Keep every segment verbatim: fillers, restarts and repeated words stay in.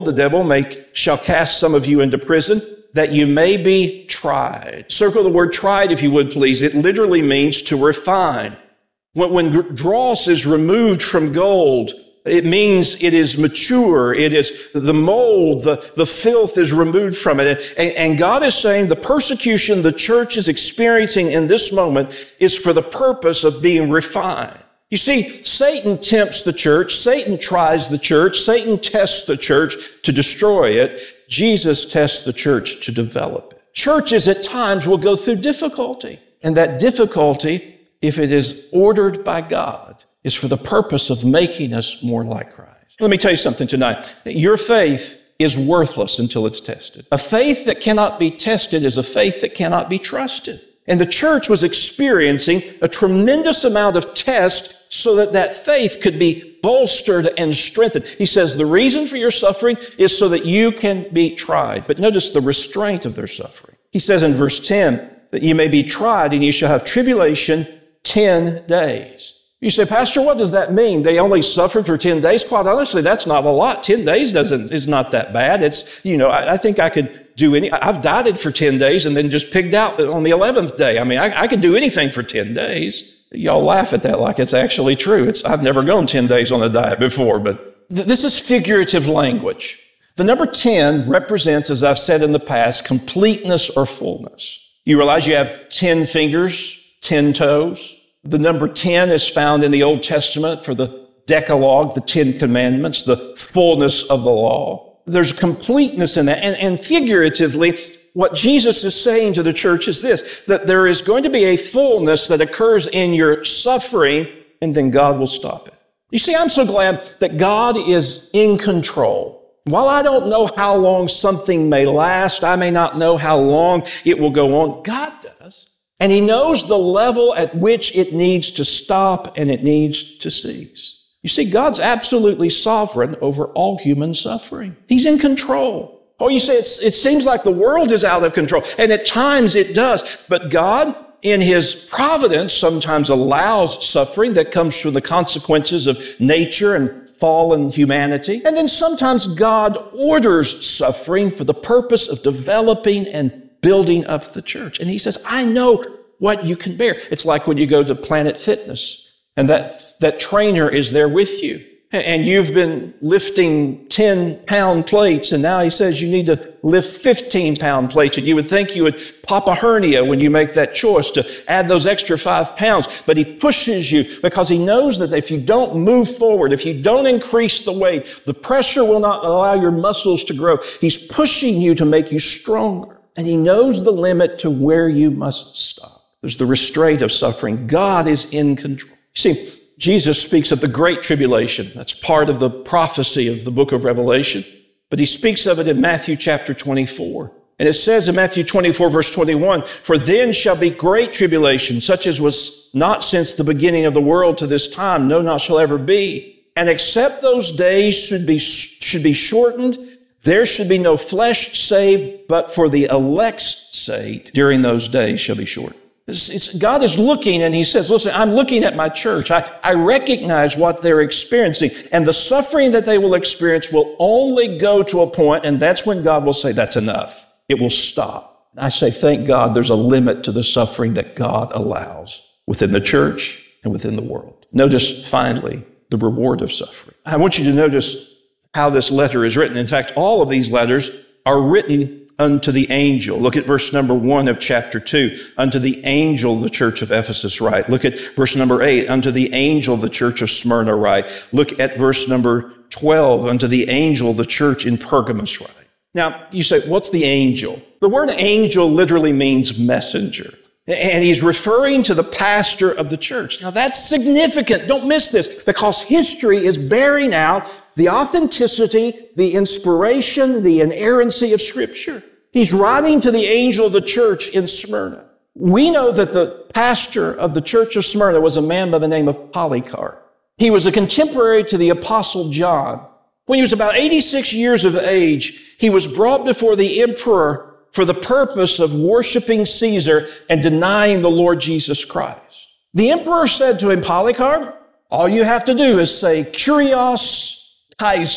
the devil may, shall cast some of you into prison, that you may be tried. Circle the word tried, if you would, please. It literally means to refine. When, when dross is removed from gold, it means it is mature. It is the mold, the, the filth is removed from it. And, and God is saying the persecution the church is experiencing in this moment is for the purpose of being refined. You see, Satan tempts the church. Satan tries the church. Satan tests the church to destroy it. Jesus tests the church to develop it. Churches at times will go through difficulty. And that difficulty, if it is ordered by God, is for the purpose of making us more like Christ. Let me tell you something tonight. Your faith is worthless until it's tested. A faith that cannot be tested is a faith that cannot be trusted. And the church was experiencing a tremendous amount of test so that that faith could be bolstered and strengthened. He says the reason for your suffering is so that you can be tried. But notice the restraint of their suffering. He says in verse ten that you may be tried and you shall have tribulation ten days. You say, Pastor, what does that mean? They only suffered for ten days? Quite honestly, that's not a lot. ten days doesn't, is not that bad. It's, you know, I, I think I could do any, I've dieted for ten days and then just pigged out on the eleventh day. I mean, I, I could do anything for ten days. Y'all laugh at that like it's actually true. It's, I've never gone ten days on a diet before, but th- this is figurative language. The number ten represents, as I've said in the past, completeness or fullness. You realize you have ten fingers, ten toes. The number ten is found in the Old Testament for the Decalogue, the Ten Commandments, the fullness of the law. There's completeness in that. And, and figuratively, what Jesus is saying to the church is this, that there is going to be a fullness that occurs in your suffering, and then God will stop it. You see, I'm so glad that God is in control. While I don't know how long something may last, I may not know how long it will go on, God does. And He knows the level at which it needs to stop and it needs to cease. You see, God's absolutely sovereign over all human suffering. He's in control. Oh, you say it's, it seems like the world is out of control. And at times it does. But God, in His providence, sometimes allows suffering that comes from the consequences of nature and fallen humanity. And then sometimes God orders suffering for the purpose of developing and building up the church. And He says, I know what you can bear. It's like when you go to Planet Fitness and that, that trainer is there with you. And you've been lifting ten pound plates, and now he says you need to lift fifteen pound plates. And you would think you would pop a hernia when you make that choice to add those extra five pounds. But he pushes you because he knows that if you don't move forward, if you don't increase the weight, the pressure will not allow your muscles to grow. He's pushing you to make you stronger. And he knows the limit to where you must stop. There's the restraint of suffering. God is in control. You see, Jesus speaks of the great tribulation. That's part of the prophecy of the book of Revelation. But he speaks of it in Matthew chapter twenty-four. And it says in Matthew twenty-four, verse twenty-one, for then shall be great tribulation, such as was not since the beginning of the world to this time, no, not shall ever be. And except those days should be, should be shortened, there should be no flesh saved, but for the elect's sake, during those days shall be shortened. It's, it's, God is looking and He says, listen, I'm looking at my church. I, I recognize what they're experiencing, and the suffering that they will experience will only go to a point, and that's when God will say, that's enough. It will stop. I say, thank God there's a limit to the suffering that God allows within the church and within the world. Notice, finally, the reward of suffering. I want you to notice how this letter is written. In fact, all of these letters are written unto the angel. Look at verse number one of chapter two. Unto the angel the church of Ephesus write. Look at verse number eight. Unto the angel the church of Smyrna write. Look at verse number twelve. Unto the angel the church in Pergamos write. Now, you say, what's the angel? The word angel literally means messenger. And he's referring to the pastor of the church. Now, that's significant. Don't miss this, because history is bearing out the authenticity, the inspiration, the inerrancy of Scripture. He's writing to the angel of the church in Smyrna. We know that the pastor of the church of Smyrna was a man by the name of Polycarp. He was a contemporary to the apostle John. When he was about eighty-six years of age, he was brought before the emperor for the purpose of worshiping Caesar and denying the Lord Jesus Christ. The emperor said to him, Polycarp, all you have to do is say, Kyrios Kaiser.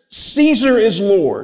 Caesar is Lord.